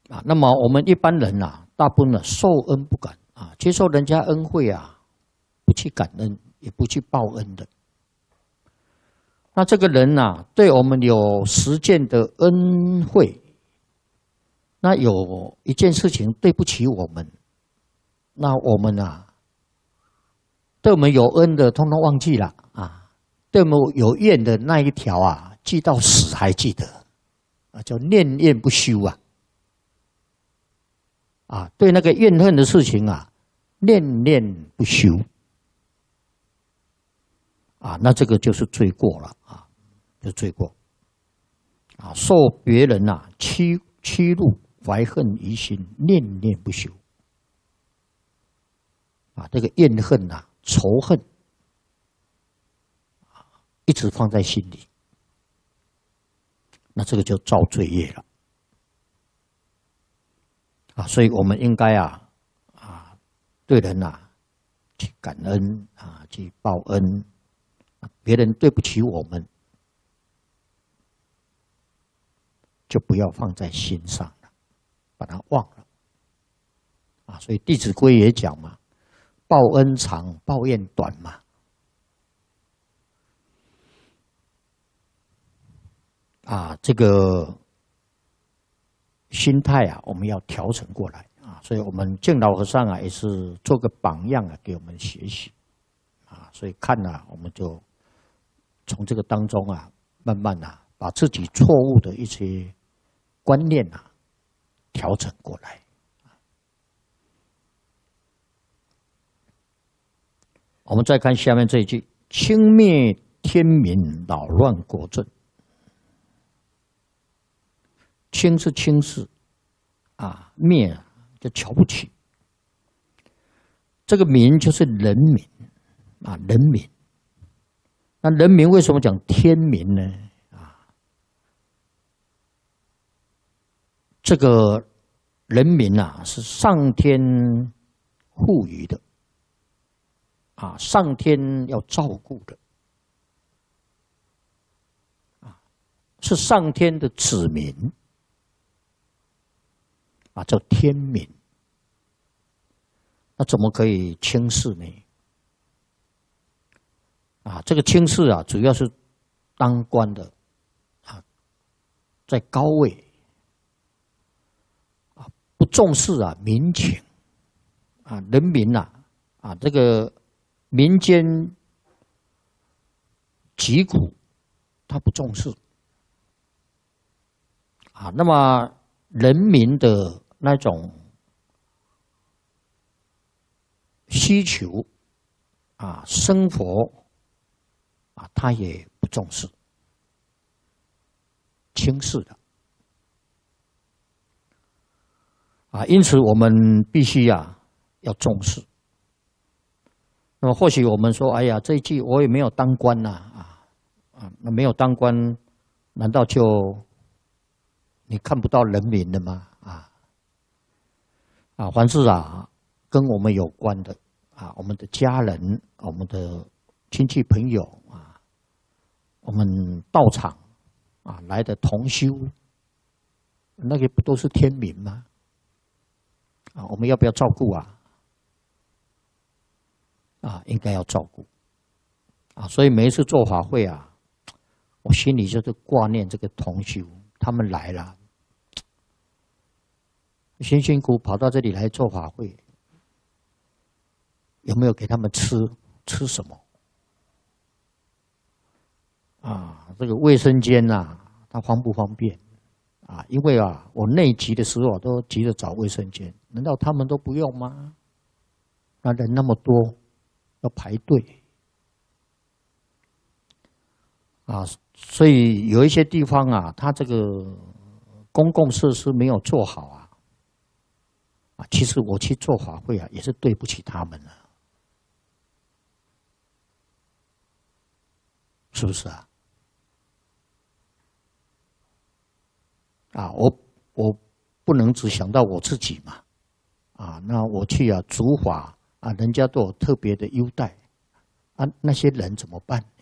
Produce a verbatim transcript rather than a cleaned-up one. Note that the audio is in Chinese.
啊，那么我们一般人啊，大部分呢受恩不感啊，接受人家恩惠啊，不去感恩，也不去报恩的。那这个人呐、啊，对我们有实践的恩惠，那有一件事情对不起我们，那我们啊，对我们有恩的，通通忘记了啊；对我们有怨的那一条啊，记到死还记得啊，叫念念不休啊。啊，对那个怨恨的事情啊，念念不休啊，那这个就是罪过了啊，就罪过啊，受别人啊欺欺辱，怀恨于心，念念不休啊，这个怨恨啊，仇恨啊，一直放在心里，那这个就造罪业了。啊，所以我们应该啊啊，对人啊去感恩啊，去报恩。别人对不起我们，就不要放在心上了，把它忘了。啊，所以《弟子规》也讲嘛，报恩长，报怨短嘛。啊，这个。心态啊，我们要调整过来啊，所以我们净老和尚啊，也是做个榜样啊，给我们学习啊。所以看啊，我们就从这个当中啊，慢慢啊，把自己错误的一些观念啊，调整过来。我们再看下面这一句：轻灭天民，扰乱国政。轻是轻视，啊，灭就瞧不起。这个民就是人民，啊，人民。那人民为什么讲天民呢？啊，这个人民啊是上天赋予的，啊，上天要照顾的，啊，是上天的子民。啊，叫天民，那怎么可以轻视呢？啊，这个轻视啊，主要是当官的啊，在高位啊，不重视啊民情啊，人民呐啊，这个民间疾苦，他不重视啊，那么人民的那种需求啊，生活啊，他也不重视，轻视的啊，因此我们必须啊要重视。那么或许我们说，哎呀，这一季我也没有当官呐，啊啊，那没有当官，难道就你看不到人民了吗？啊啊，凡是啊跟我们有关的啊，我们的家人、我们的亲戚朋友啊，我们道场啊来的同修，那个不都是天民吗？啊，我们要不要照顾啊？啊，应该要照顾啊，所以每一次做法会啊，我心里就是挂念这个同修，他们来了。辛辛苦跑到这里来做法会，有没有给他们吃？吃什么？啊，这个卫生间呐、啊，它方不方便？啊，因为啊，我内急的时候都急着找卫生间，难道他们都不用吗？那人那么多，要排队啊，所以有一些地方啊，它这个公共设施没有做好啊。啊，其实我去做法会啊，也是对不起他们了，是不是啊？啊，我我不能只想到我自己嘛，啊，那我去啊主法啊，人家都有特别的优待，啊，那些人怎么办？